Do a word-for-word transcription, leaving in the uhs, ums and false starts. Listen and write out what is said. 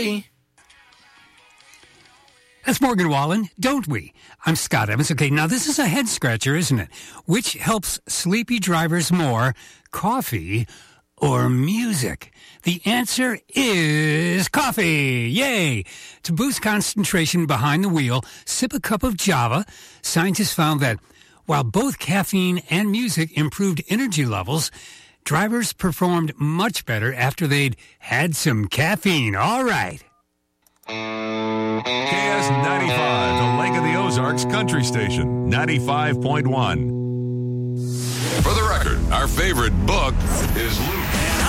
That's Morgan Wallen, don't we? I'm Scott Evans. Okay, now this is a head scratcher, isn't it? Which helps sleepy drivers more, coffee or music? The answer is coffee. Yay! To boost concentration behind the wheel, sip a cup of Java. Scientists found that while both caffeine and music improved energy levels, drivers performed much better after they'd had some caffeine. All right. K S ninety-five, the Lake of the Ozarks Country Station, ninety-five point one. For the record, our favorite book is Luke.